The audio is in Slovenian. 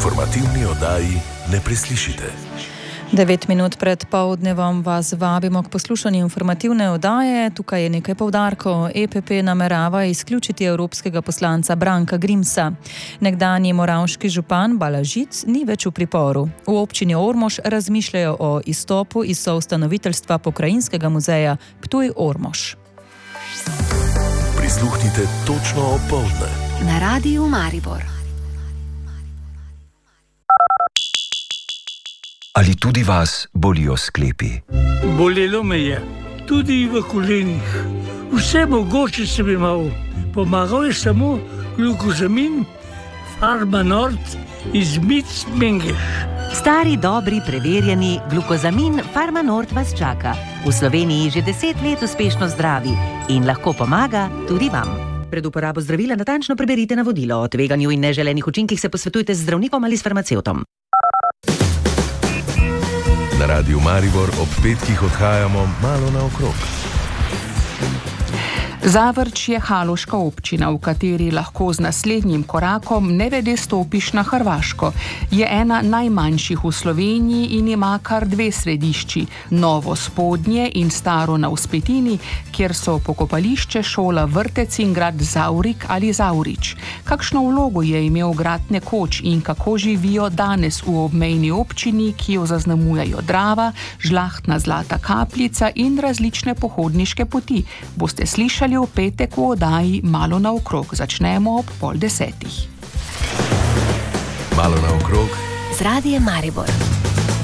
informativni oddaji ne preslišite. 9 minut pred poldnevom vas vabimo k poslušanju informativne oddaje. Tukaj je nekaj poudarkov. EPP namerava izključiti evropskega poslanca Branka Grimsa. Nekdanji moravški župan Balažic ni več v priporu. V občini Ormož razmišljajo o izstopu iz soustanoviteljstva Pokrajinskega muzeja Ptuj-Ormož. Prisluhnite točno opoldne na Radiu Maribor. Ali tudi vas bolijo sklepi? Bolelo me je, tudi v kolenih. Vse mogoče sem imel. Pomagal je samo glukozamin, Farmanord iz Mengeš. Stari, dobri, preverjeni glukozamin Farmanord vas čaka. V Sloveniji že 10 let uspešno zdravi in lahko pomaga tudi vam. Pred uporabo zdravila natančno preberite navodilo. O tveganju in neželenih učinkih se posvetujte z zdravnikom ali s farmacevtom. Na Radiu Maribor ob petkih odhajamo malo naokrog. Zavrč je haloška občina, v kateri lahko z naslednjim korakom nevede stopiš na Hrvaško. Je ena najmanjših v Sloveniji in ima kar 2 središči, Novo Spodnje in Staro na Uspetini, kjer so pokopališče, šola, vrtec in grad Zaurik ali Zaurič. Kakšno vlogo je imel grad nekoč in kako živijo danes v obmejni občini, ki jo zaznamujejo Drava, žlahtna Zlata Kapljica in različne pohodniške poti, boste slišali v petek v oddaji Malo naokrog. Začnemo ob 9:30. Malo naokrog z Radiem Maribor.